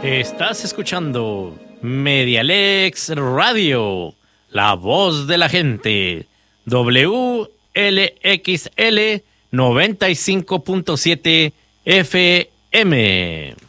Estás escuchando Medialex Radio, la voz de la gente, WLXL 95.7 FM.